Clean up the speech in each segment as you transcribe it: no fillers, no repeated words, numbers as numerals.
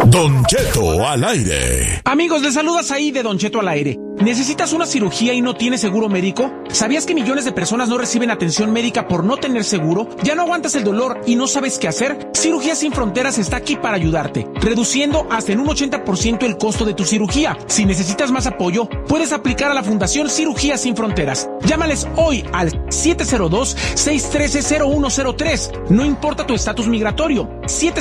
Don Cheto al aire. Amigos, les saludas ahí de Don Cheto al aire. ¿Necesitas una cirugía y no tienes seguro médico? ¿Sabías que millones de personas no reciben atención médica por no tener seguro? ¿Ya no aguantas el dolor y no sabes qué hacer? Cirugías Sin Fronteras está aquí para ayudarte, reduciendo hasta en un 80% el costo de tu cirugía. Si necesitas más apoyo, puedes aplicar a la Fundación Cirugías Sin Fronteras. Llámales hoy al 702-613-0103. No importa tu estatus migratorio.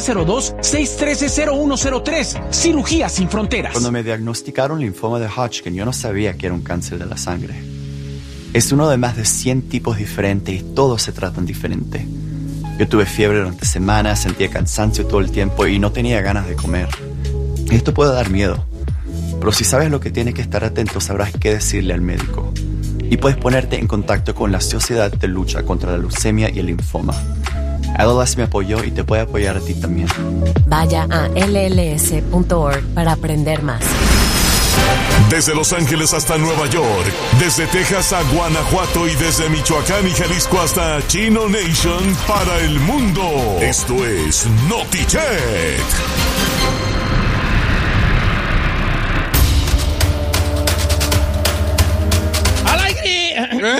702-613-0103. Cirugías Sin Fronteras. Cuando me diagnosticaron linfoma de Hodgkin, yo no sabía que era un cáncer de la sangre. Es uno de más de 100 tipos diferentes y todos se tratan diferente. Yo tuve fiebre durante semanas, sentía cansancio todo el tiempo y no tenía ganas de comer. Esto puede dar miedo, pero si sabes lo que tienes que estar atento, sabrás qué decirle al médico. Y puedes ponerte en contacto con la Sociedad de Lucha contra la Leucemia y el Linfoma. ALS me apoyó y te puede apoyar a ti también. Vaya a lls.org para aprender más. Desde Los Ángeles hasta Nueva York, desde Texas a Guanajuato y desde Michoacán y Jalisco hasta Chino Nation para el mundo. Esto es Notichet. ¡Al aire!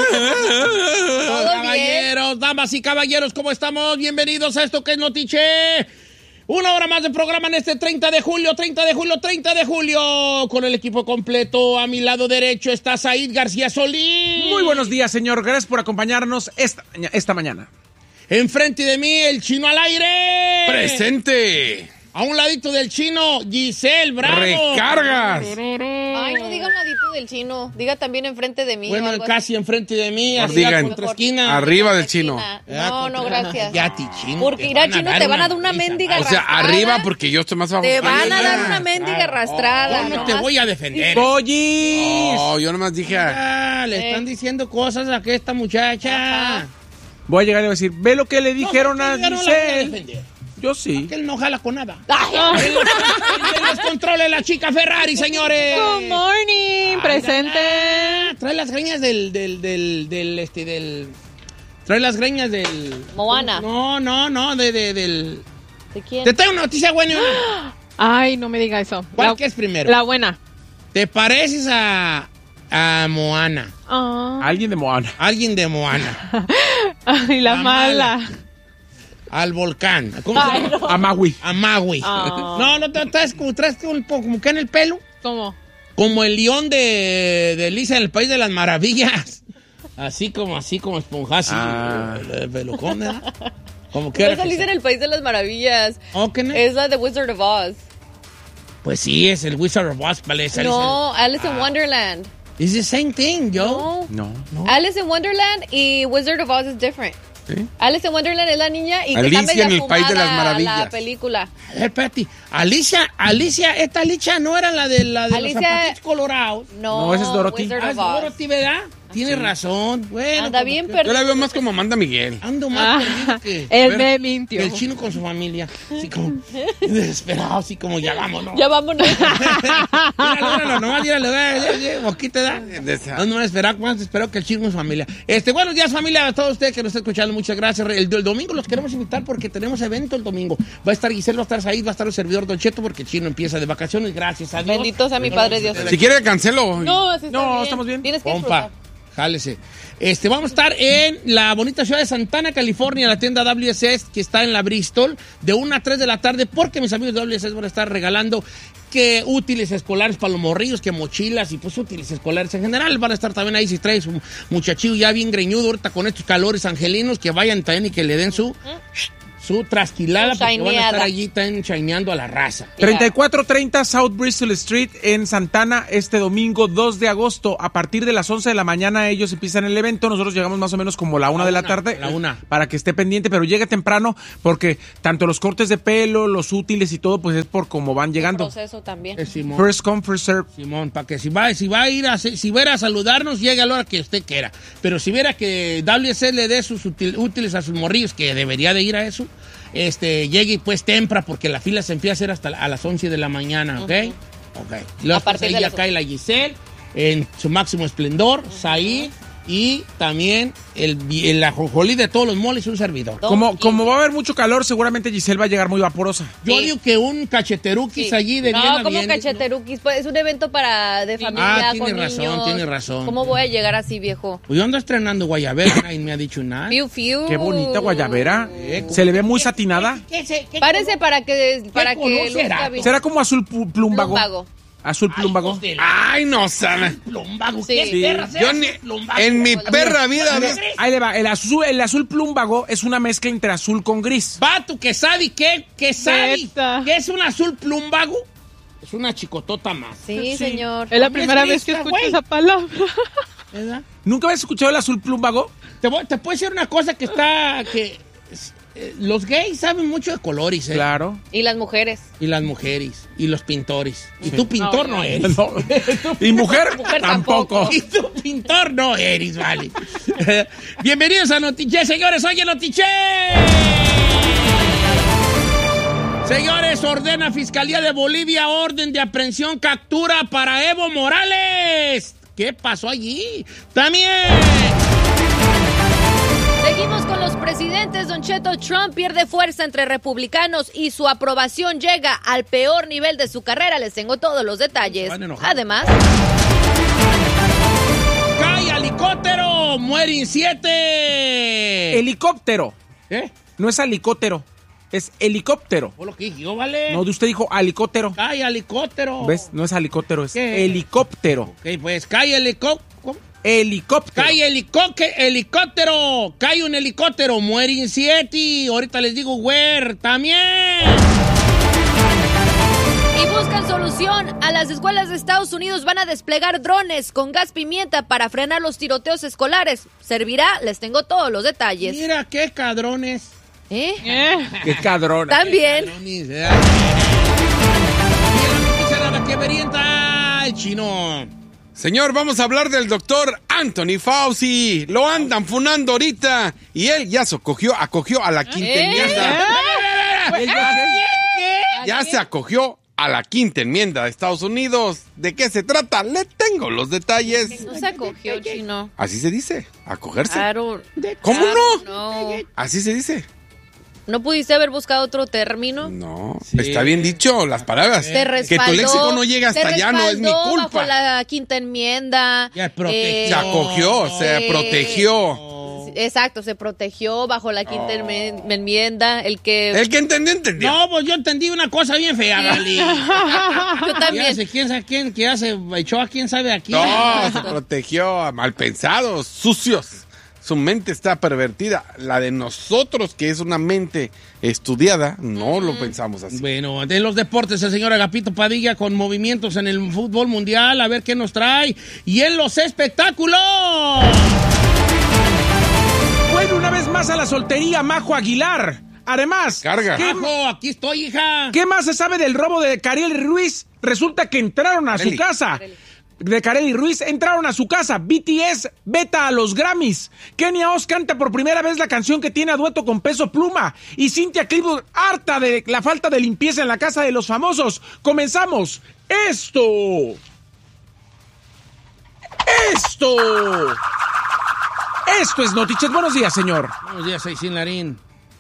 Caballeros, damas y caballeros, ¿cómo estamos? Bienvenidos a esto que es Notichet. Una hora más de programa en este 30 de julio, con el equipo completo. A mi lado derecho está Said García Solís. Muy buenos días, señor. Gracias por acompañarnos esta mañana. Enfrente de mí, el Chino al aire. ¡Presente! A un ladito del Chino, Giselle Bravo. ¡Recargas! Ay, no diga un ladito del Chino, diga también enfrente de mí. Bueno, casi enfrente de mí, así digan, contra esquina. Arriba del Chino. No, gracias. Ya, Chino. Porque irá, Chino, te van a dar una mendiga O sea, arrastrada. arriba porque yo estoy más abajo. Te van a dar una mendiga arrastrada. Yo no te voy a defender. ¡Pollis! No, yo nomás dije... Le están diciendo cosas a esta muchacha. Ajá. Voy a llegar y voy a decir, ve lo que le dijeron a No la voy a Giselle. defender. Yo sí. Que él no jala con nada. Ay, Él los controla la chica Ferrari, señores. Good morning, presente. Trae las greñas del... Trae las greñas del... Moana. No, del... ¿De quién? Te traigo una noticia buena. Ay, no me diga eso. ¿Cuál que es primero? La buena. Te pareces a Moana. Ah. Alguien de Moana. Alguien de Moana. Ay, la mala. Al volcán. ¿Cómo se llama? A Maui. A Maui. Ah. No, traes como que en el pelo. ¿Cómo? Como el león de Alicia en el País de las Maravillas. Así como esponjasi. El pelucón, ¿verdad? Como que No era es Alicia en el País de las Maravillas. ¿Oh, qué no? Es la de Wizard of Oz. Pues sí, es el Wizard of Oz. No, Alice in Wonderland. It's the same thing, yo. No. No. Alice in Wonderland y Wizard of Oz es different. ¿Sí? Alice in Wonderland es la niña y que Alicia está media en el País de las fumada Maravillas. la película. A ver, espérate. Alicia, esta Alicia no era la de los Alicia- zapatitos colorados. No, esa es Dorothy. Wizard Ah, of es Oz. Dorothy, ¿verdad? Tienes razón. Bueno, Anda como bien que- Yo la perdido. veo más como Amanda Miguel. Ando más perdido que... Él Ver, me mintió. El Chino con su familia. Así como desesperado, así como ya vámonos. Ya vámonos. Míralo, nomás míralo, boquita, ¿da? No me esperaba que el Chino con su familia. Buenos días, familia, a todos ustedes que nos están escuchando, muchas gracias. El domingo los queremos invitar porque tenemos evento el domingo. Va a estar Giselle, va a estar Said, va a estar el servidor Don Cheto porque el Chino empieza de vacaciones, gracias a Dios. Bendito sea mi Padre Dios. Si quiere, cancelo. No, así está No, bien. estamos bien. Tienes que Compa, disfrutar. jálese. Vamos a estar en la bonita ciudad de Santana, California, la tienda WSS, que está en la Bristol, de 1 a 3 de la tarde, porque mis amigos de WSS van a estar regalando que útiles escolares para los morrillos, que mochilas y pues útiles escolares en general. Van a estar también ahí si traes un muchachillo ya bien greñudo ahorita con estos calores angelinos, que vayan también y que le den su trasquilada, Su porque van a estar shineada. allí tan shineando a la raza. 3430 South Bristol Street en Santana este domingo 2 de agosto. A partir de las 11 de la mañana ellos empiezan el evento. Nosotros llegamos más o menos como la 1 de la tarde. la 1. Para que esté pendiente, pero llegue temprano porque tanto los cortes de pelo, los útiles y todo, pues es por cómo van llegando. Proceso también. Simón. First come, first serve. Simón, para que si va a ir a saludarnos, llegue a la hora que usted quiera. Pero si viera que WC le dé sus útiles a sus morrillos, que debería de ir a eso, llegue pues temprano, porque la fila se empieza a hacer hasta a las 11 de la mañana, ¿ok? Ok. Luego A partir ahí de ya las cae la Giselle en su máximo esplendor, Said, y también el ajonjolí de todos los moles y un servidor. Como va a haber mucho calor, seguramente Giselle va a llegar muy vaporosa. Yo digo que un cacheteruquis allí de bien No, a como bien, cacheteruquis, pues es un evento de familia, tiene con razón, niños. tiene razón. ¿Cómo voy a llegar así, viejo? Pues yo ando estrenando guayabera, nadie me ha dicho nada. Fiu, fiu. Qué bonita guayabera. Se le ve muy satinada. Párese para que color será? luzca bien. ¿Será como azul plumbago? Plumbago. Azul plumbago. Ay, no sabe. Plumbago. Sí. ¿Qué perra será Yo azul ni plumbago? en mi perra vida. Ahí le va. El azul plumbago es una mezcla entre azul con gris. Vato, que sabe qué sabe Neta. que es un azul plumbago. Es una chicotota más. Sí, señor. Es la Hombre, primera es vez que lista, escucho güey. esa palabra. ¿Verdad? ¿Nunca habías escuchado el azul plumbago? Te puedo decir una cosa los gays saben mucho de colores, ¿eh? Claro. Y las mujeres. Y las mujeres, y los pintores. Y tú pintor no eres. No. Y mujer, Mujer tampoco. Y tú pintor no eres, vale. Bienvenidos a Notiche, señores. Oye, Notiche. Señores, ordena Fiscalía de Bolivia orden de aprehensión, captura para Evo Morales. ¿Qué pasó allí? También. Seguimos con los presidentes. Don Cheto, Trump pierde fuerza entre republicanos y su aprobación llega al peor nivel de su carrera. Les tengo todos los detalles. Se van a enojar. Además, ¡Cae helicóptero! ¡Mueren 7! Helicóptero. ¿Qué? No es helicóptero. Es helicóptero. Fue lo que dije yo, vale. No, de usted dijo helicóptero. ¡Cae helicóptero! ¿Ves? No es helicóptero, es ¿Qué? helicóptero. Ok, pues cae helicóptero. Helicóptero. Cae helicóptero. Cae un helicóptero. Mueren 7. Ahorita les digo, where. También. y buscan solución. A las escuelas de Estados Unidos van a desplegar drones con gas pimienta para frenar los tiroteos escolares. ¿Servirá? Les tengo todos los detalles. Mira qué cadrones. ¿Eh? Qué cadrón. También. Cadrones, ¿eh? Y en la noticia nada que verienta el chino. Señor, vamos a hablar del doctor Anthony Fauci. Lo andan funando ahorita. Y él ya se acogió a la quinta enmienda. Ya se acogió a la quinta enmienda de Estados Unidos. ¿De qué se trata? Le tengo los detalles. No se acogió, chino. Así se dice, acogerse. Claro. ¿Cómo Claro, no? No. Así se dice. ¿No pudiste haber buscado otro término? No, Sí. está bien dicho, las palabras. Te respaldó. Que tu léxico no llegue hasta te allá no es mi respaldó culpa. bajo la quinta enmienda. Ya protegió. Se acogió, se protegió. Exacto, se protegió bajo la quinta enmienda. El que... El que entendió, entendió. No, pues yo entendí una cosa bien fea, Gali. Yo Ya también. sé quién sabe quién, que ya se echó a quién sabe a quién. No, se protegió a malpensados, sucios. Su mente está pervertida. La de nosotros, que es una mente estudiada, no lo pensamos así. Bueno, de los deportes, el señor Agapito Padilla con movimientos en el fútbol mundial, a ver qué nos trae. Y en los espectáculos. Bueno, una vez más a la soltería, Majo Aguilar. Además, Carga. Majo, aquí estoy, hija. ¿qué más se sabe del robo de Kareli Ruiz? Resulta que entraron a su Kareli. casa. De Kareli Ruiz, entraron a su casa. BTS veta a los Grammys. Kenia Oz canta por primera vez la canción que tiene a dueto con Peso Pluma. Y Cynthia Clifford, harta de la falta de limpieza en la casa de los famosos. Comenzamos. Esto es Notichet. Buenos días, señor. Buenos días, Seisin Larín.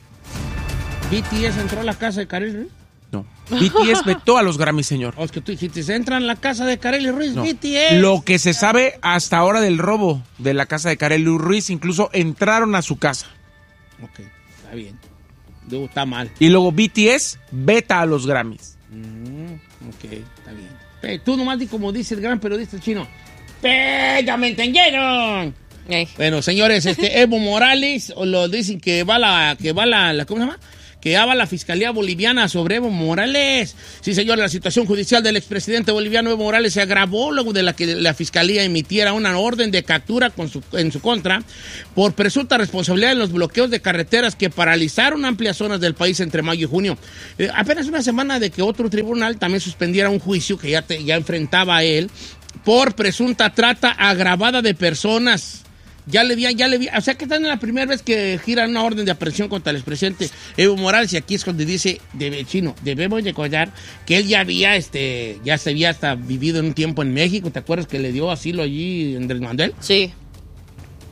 BTS entró a la casa de Kareli Ruiz. No. BTS vetó a los Grammys, señor. O es que tú dijiste, se entran a la casa de Kareli Ruiz, No. BTS. Lo que se sabe hasta ahora del robo de la casa de Kareli Ruiz, incluso entraron a su casa. Ok, está bien. Digo, está mal. Y luego BTS veta a los Grammys. Ok, está bien. Tú nomás di como dice el gran periodista chino. ¡Ya me entendieron! Bueno, señores, Evo Morales, lo dicen que va la ¿cómo se llama? Que ya va la Fiscalía Boliviana sobre Evo Morales. Sí, señor, la situación judicial del expresidente boliviano Evo Morales se agravó luego de que la Fiscalía emitiera una orden de captura en su contra por presunta responsabilidad en los bloqueos de carreteras que paralizaron amplias zonas del país entre mayo y junio. Apenas una semana de que otro tribunal también suspendiera un juicio que ya enfrentaba a él por presunta trata agravada de personas. Ya le vi, o sea que esta es la primera vez que giran una orden de aprehensión contra el expresidente Evo Morales, y aquí es donde dice, chino, debemos recordar que él ya se había hasta vivido en un tiempo en México. ¿Te acuerdas que le dio asilo allí Andrés Manuel? Sí.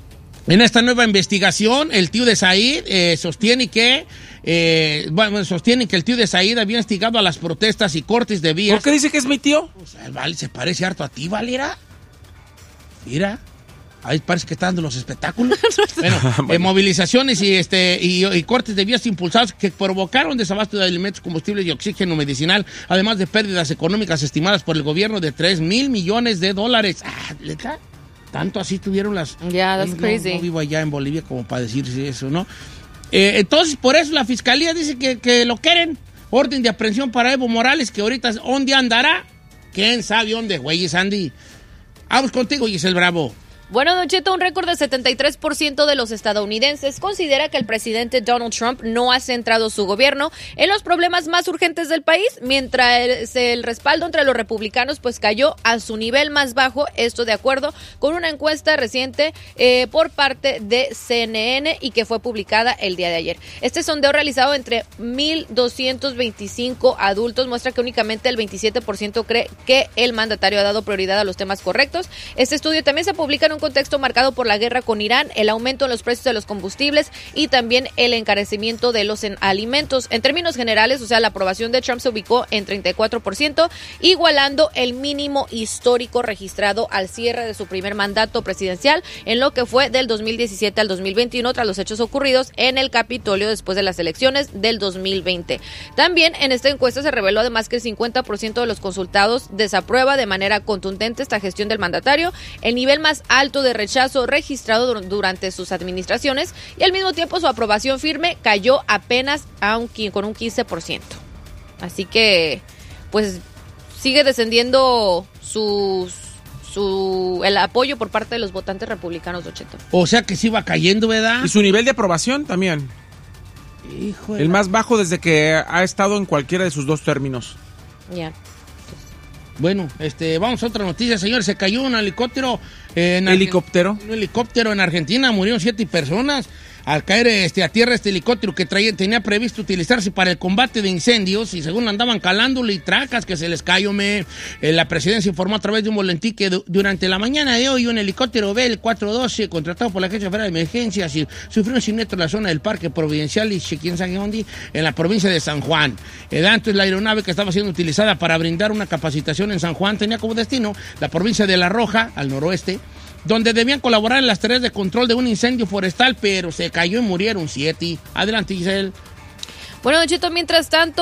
En esta nueva investigación, el tío de Said sostiene que el tío de Said había instigado a las protestas y cortes de vías. ¿Por qué dice que es mi tío? Pues, vale, se parece harto a ti, Valera. Mira, ahí parece que está dando los espectáculos. Bueno, movilizaciones y cortes de vías impulsados que provocaron desabasto de alimentos, combustibles y oxígeno medicinal, además de pérdidas económicas estimadas por el gobierno de $3,000 millones. ¿Neta? Tanto así tuvieron las... Yeah, that's crazy. No vivo allá en Bolivia como para decirse eso, ¿no? Entonces, por eso la fiscalía dice que lo quieren. Orden de aprehensión para Evo Morales, que ahorita, ¿dónde andará? ¿Quién sabe dónde, güey, Sandy? Vamos contigo, Giselle Bravo. Bueno, Don Cheto, un récord de 73% de los estadounidenses considera que el presidente Donald Trump no ha centrado su gobierno en los problemas más urgentes del país, mientras el respaldo entre los republicanos pues cayó a su nivel más bajo, esto de acuerdo con una encuesta reciente por parte de CNN y que fue publicada el día de ayer. Este sondeo realizado entre 1,225 adultos muestra que únicamente el 27% cree que el mandatario ha dado prioridad a los temas correctos. Este estudio también se publica en un contexto marcado por la guerra con Irán, el aumento en los precios de los combustibles y también el encarecimiento de los alimentos. En términos generales, o sea, la aprobación de Trump se ubicó en 34%, igualando el mínimo histórico registrado al cierre de su primer mandato presidencial en lo que fue del 2017 al 2021 tras los hechos ocurridos en el Capitolio después de las elecciones del 2020. También en esta encuesta se reveló además que el 50% de los consultados desaprueba de manera contundente esta gestión del mandatario, el nivel más alto de rechazo registrado durante sus administraciones, y al mismo tiempo su aprobación firme cayó apenas con un 15%. Así que pues sigue descendiendo el apoyo por parte de los votantes republicanos de 80. O sea que sí va cayendo, ¿verdad? Y su nivel de aprobación también. Híjole. El más bajo desde que ha estado en cualquiera de sus dos términos. Ya. Bueno, vamos a otra noticia, señores. Se cayó un helicóptero ¿Helicóptero? Un helicóptero en Argentina, murieron 7 personas. Al caer a tierra este helicóptero que tenía previsto utilizarse para el combate de incendios, y según andaban calándole y tracas que se les cayó. La presidencia informó a través de un boletín que durante la mañana de hoy un helicóptero Bell 412 contratado por la Agencia Federal de Emergencias sufrió un siniestro en la zona del Parque Providencial y quién sabe dónde, en la provincia de San Juan. Antes la aeronave que estaba siendo utilizada para brindar una capacitación en San Juan tenía como destino la provincia de La Roja, al noroeste, donde debían colaborar en las tareas de control de un incendio forestal, pero se cayó y murieron 7. Adelante, Giselle. Bueno, Don Cheto, mientras tanto,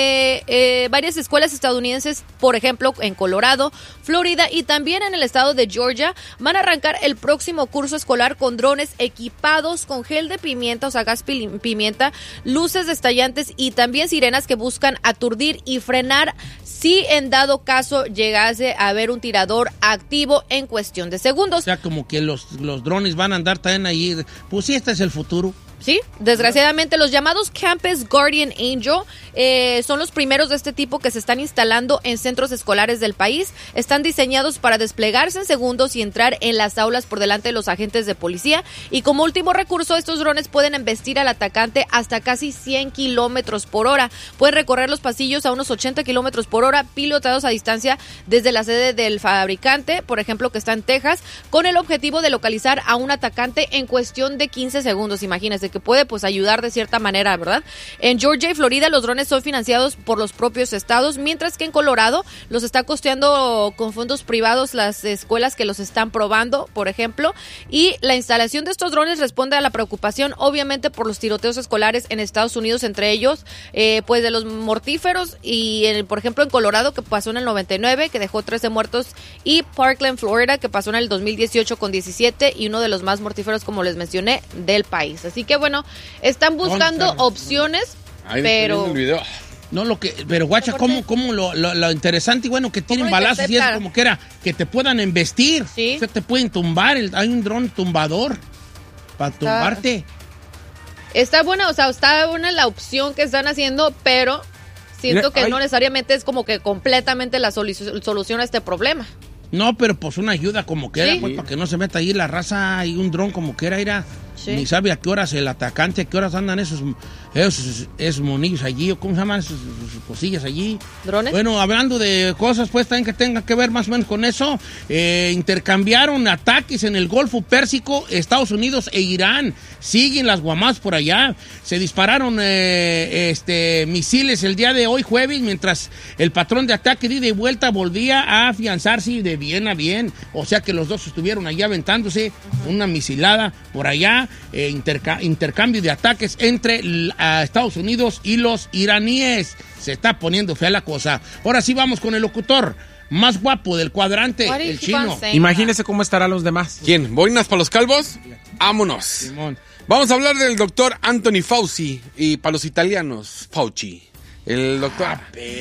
varias escuelas estadounidenses, por ejemplo, en Colorado, Florida y también en el estado de Georgia, van a arrancar el próximo curso escolar con drones equipados con gel de pimienta, o sea, gas pimienta, luces estallantes y también sirenas que buscan aturdir y frenar si en dado caso llegase a haber un tirador activo en cuestión de segundos. O sea, como que los drones van a andar también ahí. Pues sí, este es el futuro. Sí, desgraciadamente los llamados Campus Guardian Angel son los primeros de este tipo que se están instalando en centros escolares del país. Están diseñados para desplegarse en segundos y entrar en las aulas por delante de los agentes de policía. Y como último recurso, estos drones pueden embestir al atacante hasta casi 100 kilómetros por hora. Pueden recorrer los pasillos a unos 80 kilómetros por hora, pilotados a distancia desde la sede del fabricante, por ejemplo, que está en Texas, con el objetivo de localizar a un atacante en cuestión de 15 segundos. Imagínense que puede pues ayudar de cierta manera, ¿verdad? En Georgia y Florida los drones son financiados por los propios estados, mientras que en Colorado los está costeando con fondos privados las escuelas que los están probando, por ejemplo, y la instalación de estos drones responde a la preocupación, obviamente, por los tiroteos escolares en Estados Unidos, entre ellos, pues de los mortíferos, y por ejemplo en Colorado, que pasó en el 99, que dejó 13 muertos, y Parkland, Florida, que pasó en el 2018 con 17, y uno de los más mortíferos, como les mencioné, del país. Así que bueno, están buscando opciones, pero... El video. No, pero guacha, como lo interesante y bueno que tienen balazos y es como que era que te puedan embestir. Sí. O sea, te pueden tumbar, hay un dron tumbador para tumbarte. Está buena, o sea, está buena la opción que están haciendo, pero siento que no necesariamente es como que completamente la solución a este problema. No, pero pues una ayuda como que era, ¿Sí? pues, para que no se meta ahí la raza y un dron como que era. Sí. Ni sabe a qué horas el atacante, a qué horas andan esos monillos allí, o cómo se llaman sus cosillas allí. ¿Drones? Bueno, hablando de cosas pues también que tengan que ver más o menos con eso, intercambiaron ataques en el Golfo Pérsico, Estados Unidos e Irán. Siguen las guamás por allá. Se dispararon misiles el día de hoy, jueves, mientras el patrón de ataque de ida y vuelta volvía a afianzarse de bien a bien. O sea que los dos estuvieron allá aventándose una misilada por allá, intercambio de ataques entre Estados Unidos y los iraníes. Se está poniendo fea la cosa. Ahora sí vamos con el locutor más guapo del cuadrante, What el is he chino. saying? Imagínese cómo estarán los demás. ¿Quién? ¿Boinas para los calvos? Vámonos. Simón. Vamos a hablar del doctor Anthony Fauci y para los italianos, Fauci. El doctor...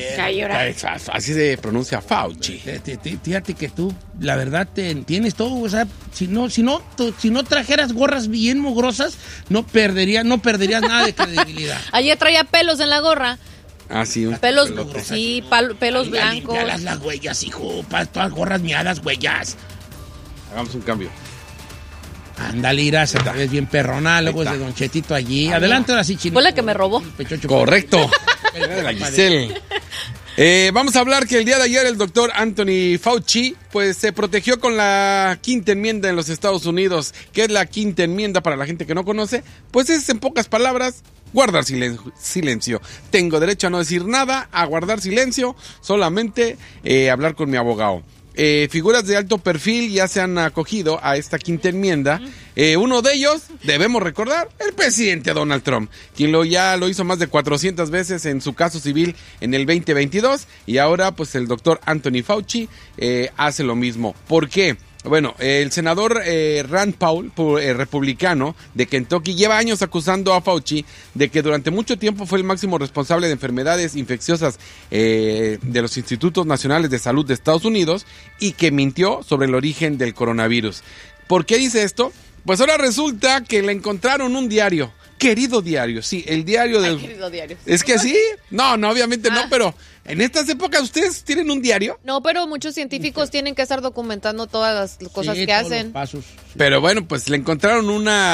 así se pronuncia Fauci. Fíjate que tú, la verdad, te entiendes todo. O sea, si no trajeras gorras bien mugrosas, no perderías nada de credibilidad. Ayer traía pelos en la gorra. Ah, sí. Pelos, pelota. sí, pelos blancos. Limpialas las huellas, hijo. Todas gorras miadas, huellas. Hagamos un cambio. Ándale, Ira, se te ves bien perrona. Luego es de Don Chetito allí. Adelante, ahora sí, chino. Fue la que me robó. Pechocho. Correcto. Era de la Giselle. Vamos a hablar que el día de ayer el doctor Anthony Fauci pues se protegió con la quinta enmienda en los Estados Unidos. ¿Qué es la quinta enmienda para la gente que no conoce? Pues es, en pocas palabras, guardar silencio. Tengo derecho a no decir nada, a guardar silencio, solamente hablar con mi abogado. Figuras de alto perfil ya se han acogido a esta quinta enmienda. Uno de ellos, debemos recordar, el presidente Donald Trump, quien ya lo hizo más de 400 veces en su caso civil en el 2022, y ahora pues el doctor Anthony Fauci hace lo mismo. ¿Por qué? Bueno, el senador Rand Paul, republicano de Kentucky, lleva años acusando a Fauci de que durante mucho tiempo fue el máximo responsable de enfermedades infecciosas de los Institutos Nacionales de Salud de Estados Unidos y que mintió sobre el origen del coronavirus. ¿Por qué dice esto? Pues ahora resulta que le encontraron un diario. Querido diario, sí, el diario del... Querido diario. Es que sí, no, obviamente no, pero en estas épocas ustedes tienen un diario. No, pero muchos científicos tienen que estar documentando todas las cosas Sí, que todos hacen. los pasos. Pero bueno, pues le encontraron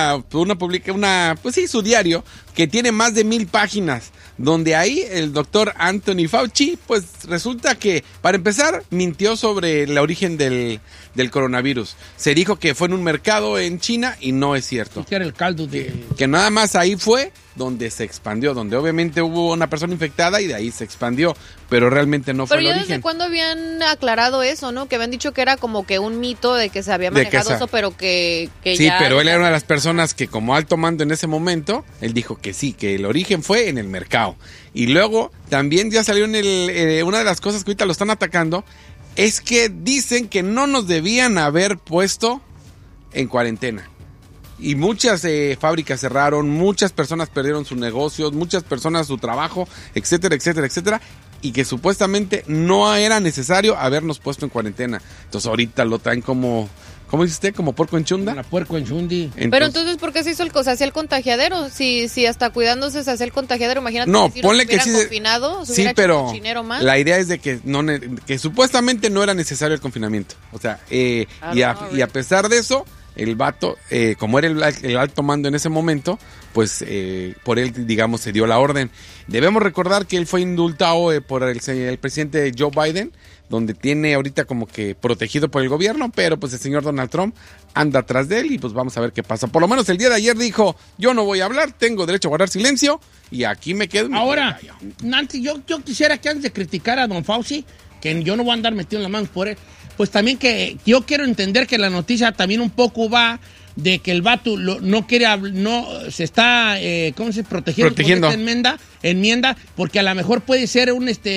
pues sí, su diario, que tiene más de 1000 páginas, donde ahí el doctor Anthony Fauci, pues resulta que, para empezar, mintió sobre el origen del coronavirus. Se dijo que fue en un mercado en China y no es cierto. Que era el caldo de... Que nada más ahí fue donde se expandió, donde obviamente hubo una persona infectada y de ahí se expandió, pero realmente no fue Pero el ya origen. desde cuándo habían aclarado eso, ¿no? Que habían dicho que era como que un mito de que se había De que manejado eso, pero que sí, ya... pero él era una de las personas que como alto mando en ese momento, él dijo que sí, que el origen fue en el mercado. Y luego también ya salió en una de las cosas que ahorita lo están atacando, es que dicen que no nos debían haber puesto en cuarentena. Y muchas fábricas cerraron, muchas personas perdieron sus negocios, muchas personas su trabajo, etcétera, etcétera, etcétera. Y que supuestamente no era necesario habernos puesto en cuarentena. Entonces ahorita lo traen como... ¿Cómo dice usted? ¿Como puerco en chunda? La puerco en chundi. Pero entonces, ¿por qué se hizo se hacía el contagiadero? Si hasta cuidándose se hacía el contagiadero, imagínate no, si ponle nos que sí. hubieran confinado, se Sí, hubiera hecho pero un cochinero más. la idea es de que que supuestamente no era necesario el confinamiento. O sea, y a pesar de eso, el vato, como era el alto mando en ese momento, pues por él, digamos, se dio la orden. Debemos recordar que él fue indultado por el presidente Joe Biden, donde tiene ahorita como que protegido por el gobierno, pero pues el señor Donald Trump anda atrás de él y pues vamos a ver qué pasa. Por lo menos el día de ayer dijo, yo no voy a hablar, tengo derecho a guardar silencio y aquí me quedo. Ahora, Nancy, yo quisiera que antes de criticar a don Fauci, que yo no voy a andar metido en las manos por él, pues también que yo quiero entender que la noticia también un poco va de que el vato no quiere, se está, ¿cómo se protegiendo? Con esta enmienda, porque a lo mejor puede ser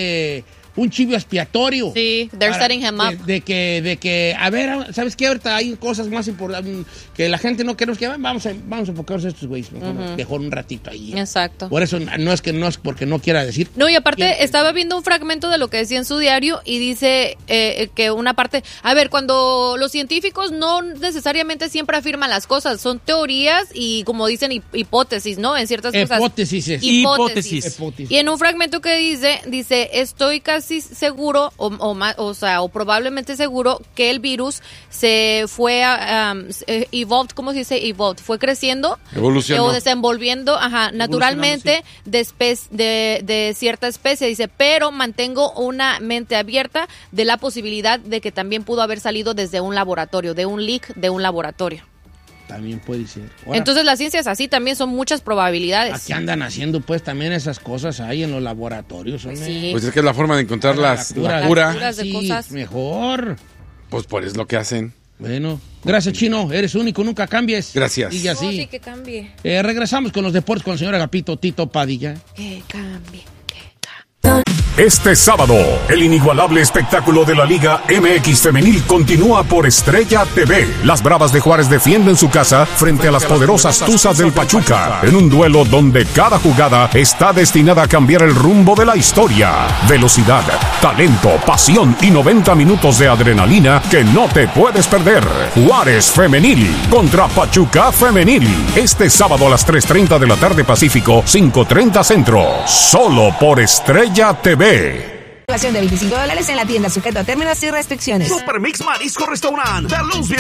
un chivo expiatorio. Sí, they're setting him up. De que, a ver, ¿sabes qué? Ahorita hay cosas más importantes que la gente no queremos que vamos a enfocarnos a estos güeyes. Mejor un ratito ahí. Exacto. Por eso no es porque no quiera decir. No, y aparte estaba viendo un fragmento de lo que decía en su diario y dice que una parte, a ver, cuando los científicos no necesariamente siempre afirman las cosas, son teorías y como dicen hipótesis, ¿no? En ciertas cosas. Hipótesis. Y en un fragmento que dice, estoy casi casi seguro, o probablemente seguro, que el virus se fue evolved, ¿cómo se dice? Evolved, fue creciendo evolucionó o desenvolviendo, naturalmente de cierta especie, dice, pero mantengo una mente abierta de la posibilidad de que también pudo haber salido desde un laboratorio, de un leak de un laboratorio. También puede ser. Ahora, entonces la ciencia es así, también son muchas probabilidades. Aquí andan haciendo pues también esas cosas ahí en los laboratorios. Pues sí. Pues es que es la forma de encontrar la cura. Las de Sí, cosas. mejor. Pues por eso es lo que hacen. Bueno, gracias, Chino. Eres único, nunca cambies. Gracias. Y así. Sí, que cambie. Regresamos con los deportes con el señor Agapito Tito Padilla. Que cambie. Este sábado, el inigualable espectáculo de la Liga MX Femenil continúa por Estrella TV. Las Bravas de Juárez defienden su casa frente a las poderosas Tuzas del Pachuca, en un duelo donde cada jugada está destinada a cambiar el rumbo de la historia. Velocidad, talento, pasión y 90 minutos de adrenalina que no te puedes perder. Juárez Femenil contra Pachuca Femenil. Este sábado a las 3:30 de la tarde Pacífico, 5:30 Centro. Solo por Estrella TV. De $25 en la tienda, sujeto a términos y restricciones. Super Mix Marisco Restaurant de Louisville,